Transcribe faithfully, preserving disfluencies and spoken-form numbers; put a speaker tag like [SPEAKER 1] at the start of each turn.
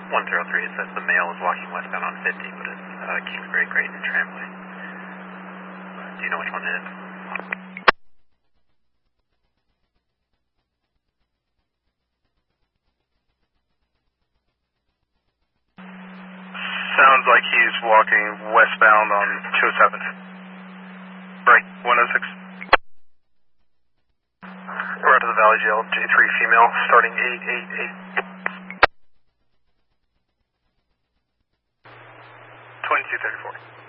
[SPEAKER 1] one zero three, it says the male is walking westbound on fifty, but it's uh, Kingsbury, Creighton, Tramway. Do you know which one it is?
[SPEAKER 2] Sounds like he's walking westbound on two oh seven. Break, one oh six. We're out to the Valley Jail, J three female, starting eight eight eight. twenty-two thirty-four.